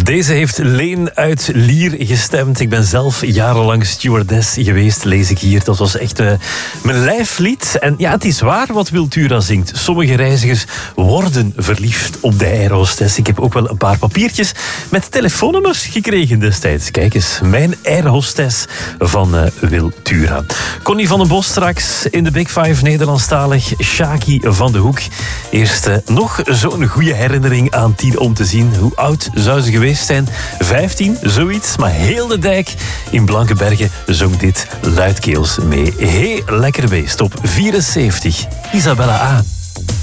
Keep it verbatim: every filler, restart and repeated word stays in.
Deze heeft Leen uit Lier gestemd. Ik ben zelf jarenlang stewardess geweest, lees ik hier. Dat was echt uh, mijn lijflied. En ja, het is waar wat Wiltura zingt. Sommige reizigers worden verliefd op de airhostess. Ik heb ook wel een paar papiertjes met telefoonnummers gekregen destijds. Kijk eens, mijn airhostess van uh, Wiltura. Connie van den Bos straks in de Big Five Nederlandstalig. Shaki van de Hoek. Eerst uh, nog zo'n goede herinnering aan Tien om te zien. Hoe oud zou ze geweest zijn? vijftien, zoiets. Maar heel de dijk in Blankenbergen zong dit luidkeels mee. Heel lekker beest op vierenzeventig. Isabella A.